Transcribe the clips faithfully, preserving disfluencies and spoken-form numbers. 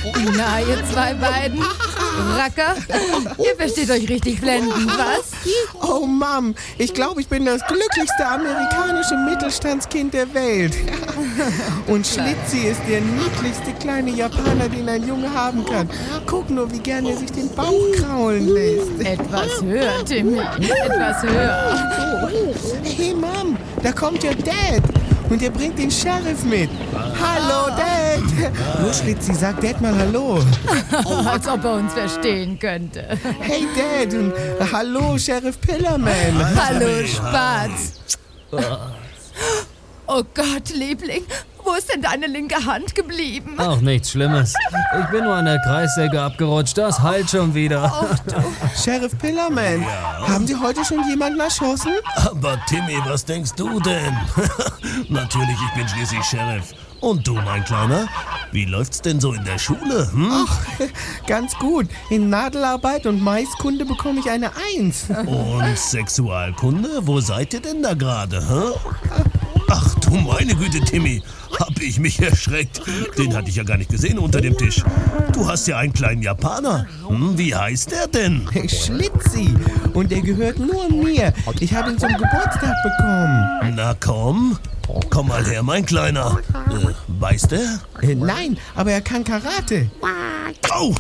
Na, ihr zwei beiden Racker, ihr versteht euch richtig blenden, was? Oh Mom, ich glaube, ich bin das glücklichste amerikanische Mittelstandskind der Welt. Und Schlitzi ist der niedlichste kleine Japaner, den ein Junge haben kann. Guck nur, wie gern er sich den Bauch kraulen lässt. Etwas höher, Timmy, etwas höher. Hey Mom, da kommt ja Dad. Und er bringt den Sheriff mit. Hallo, Dad. Nur Schlitzi, sag Dad mal Hallo. Als ob er uns verstehen könnte. Hey, Dad. Und hallo, Sheriff Pillerman. Hallo, Spatz. Oh Gott, Liebling, wo ist denn deine linke Hand geblieben? Auch nichts Schlimmes. Ich bin nur an der Kreissäge abgerutscht. Das heilt schon wieder. Oh, du. Sheriff Pillerman, haben Sie heute schon jemanden erschossen? Aber Timmy, was denkst du denn? Natürlich, ich bin schließlich Sheriff. Und du, mein Kleiner? Wie läuft's denn so in der Schule? Hm? Ach, ganz gut. In Nadelarbeit und Maiskunde bekomme ich eine Eins. Und Sexualkunde? Wo seid ihr denn da gerade? Hä? Ach du meine Güte, Timmy. Hab ich mich erschreckt. Den hatte ich ja gar nicht gesehen unter dem Tisch. Du hast ja einen kleinen Japaner. Hm, wie heißt der denn? Schlitzi. Und der gehört nur mir. Ich habe ihn zum Geburtstag bekommen. Na komm. Komm mal her, mein Kleiner. Äh, weiß der? Äh, nein, aber er kann Karate. Au!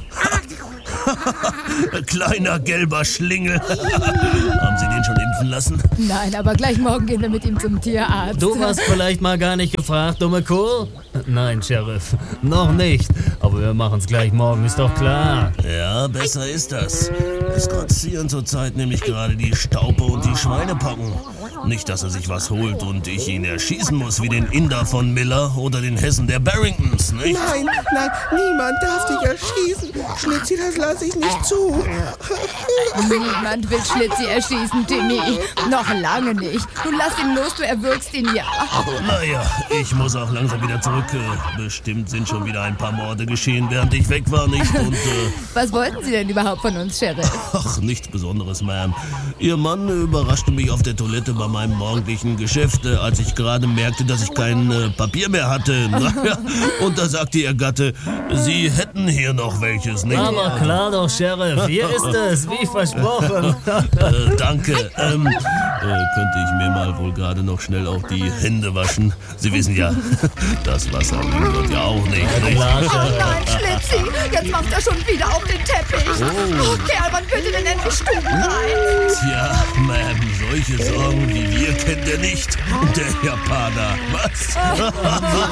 Kleiner gelber Schlingel. Haben Sie den schon impfen lassen? Nein, aber gleich morgen gehen wir mit ihm zum Tierarzt. Du warst vielleicht mal gar nicht gefragt, dumme Kuh? Nein, Sheriff, noch nicht. Aber wir machen's gleich morgen, ist doch klar. Ja, besser ist das. Es grazieren zurzeit nämlich gerade die Staupe und die Schweinepocken. Nicht, dass er sich was holt und ich ihn erschießen muss wie den Inder von Miller oder den Hessen der Barringtons, nicht? Nein, nein, niemand darf dich erschießen. Schlitzi, das lasse ich nicht zu. Niemand will Schlitzi erschießen, Timmy. Noch lange nicht. Nun lass ihn los, du erwürgst ihn ja. Naja, ich muss auch langsam wieder zurück. Äh, Bestimmt sind schon wieder ein paar Morde geschehen, während ich weg war, nicht? Und, äh, Was wollten Sie denn überhaupt von uns, Sheriff? ach, nichts Besonderes, Ma'am. Ihr Mann überraschte mich auf der Toilette bei meinem morgendlichen Geschäft, äh, als ich gerade merkte, dass ich kein äh, Papier mehr hatte. Naja, und da sagte ihr Gatte, Sie hätten hier noch welches, nicht? Aber klar doch, Sheriff, hier ist es, wie versprochen. Äh, danke. Ähm, äh, könnte ich mir mal wohl gerade noch schnell auch die Hände waschen? Sie wissen ja, das Wasser liegt dort ja auch nicht, nicht? Klar, Oh Sheriff. nein, Schlitzi, jetzt macht er schon wieder auf den Teppich. Oh, Kerl, wann könnt ihr denn endlich stuben rein? Tja, Ma'am, solche Sorgen wie wir kennt er nicht. Der Japaner. Was?